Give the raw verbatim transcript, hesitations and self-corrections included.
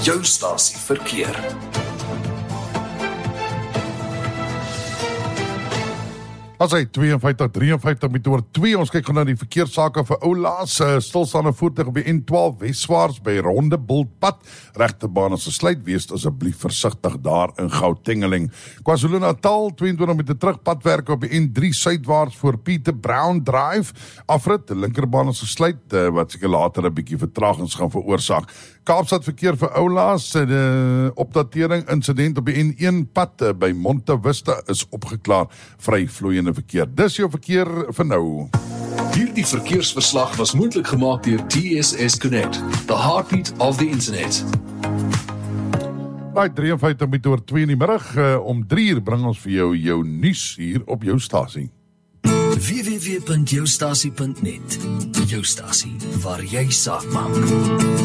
Jou stasie verkeer. As hy vyf twee drie vyf met oor twee, ons kyk gaan na die verkeerssake vir oulaas, uh, stilstaande voertuig op die N twaalf weswaarts by Rondebultpad, regterbaan as gesluit, wees asseblief versigtig daar in Gautengeling. KwaZulu-Natal, twee en twintig met die terugpadwerk op die N drie suidwaarts voor Peter Brown Drive, afrit, die linkerbaan is gesluit, uh, wat seker later 'n bietjie vertragings gaan veroorsaak. Kaapstad verkeer vir oulaas, die opdatering insident op die N een pad uh, by Monte Vista is opgeklaar, vry vloeiende verkeer. Dis jou verkeer vir nou. Hierdie verkeersverslag was moontlik gemaak deur T S S Connect, the heartbeat of the internet. Right, vyf drie met oor twee in die middag, uh, om drie uur bring ons vir jou jou nuus hier op jou stasie. w w w punt jou stasie punt net. Jou stasie waar jy saak maak.